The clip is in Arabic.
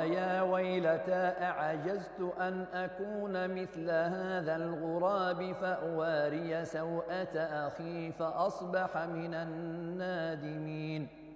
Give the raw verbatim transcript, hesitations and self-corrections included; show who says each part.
Speaker 1: يا ويلتى أعجزت أن أكون مثل هذا الغراب فأواري سوءة أخي فأصبح من النادمين